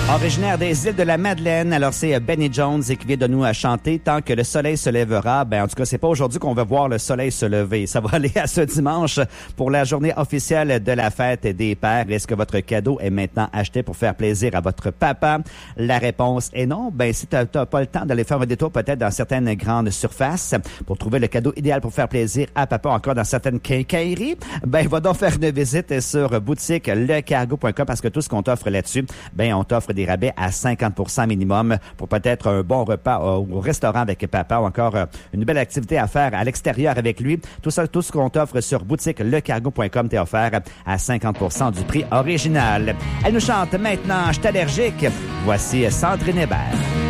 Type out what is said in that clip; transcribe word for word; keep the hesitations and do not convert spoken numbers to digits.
Originaire des îles de la Madeleine, alors c'est Benny Jones qui vient de nous chanter Tant que le soleil se lèvera. Ben, en tout cas, c'est pas aujourd'hui qu'on va voir le soleil se lever. Ça va aller à ce dimanche pour la journée officielle de la fête des pères. Est-ce que votre cadeau est maintenant acheté pour faire plaisir à votre papa? La réponse est non. Ben, si t'as, t'as pas le temps d'aller faire un détour peut-être dans certaines grandes surfaces pour trouver le cadeau idéal pour faire plaisir à papa, encore dans certaines quincailleries, ben, va donc faire une visite sur boutique le cargo point com parce que tout ce qu'on t'offre là-dessus, ben, on t'offre des rabais à cinquante pour cent minimum pour peut-être un bon repas au restaurant avec papa ou encore une belle activité à faire à l'extérieur avec lui. Tout ça, tout ce qu'on t'offre sur boutique le cargo point com t'est offert à cinquante pour cent du prix original. Elle nous chante maintenant « Je suis allergique ». Voici Sandrine Hébert.